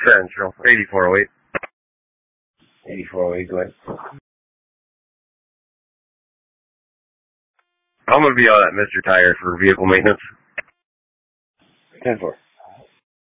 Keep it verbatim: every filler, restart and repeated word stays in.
Central, eighty-four oh eight. eighty-four oh eight, go ahead. I'm going to be on at Mister Tire for vehicle maintenance. ten four.